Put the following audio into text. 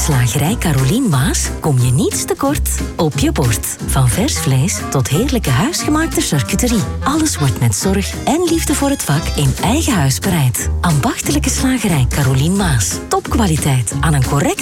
Slagerij Carolien Maas kom je niets tekort op je bord. Van vers vlees tot heerlijke huisgemaakte charcuterie. Alles wordt met zorg en liefde voor het vak in eigen huis bereid. Ambachtelijke Slagerij Carolien Maas. Topkwaliteit aan een correct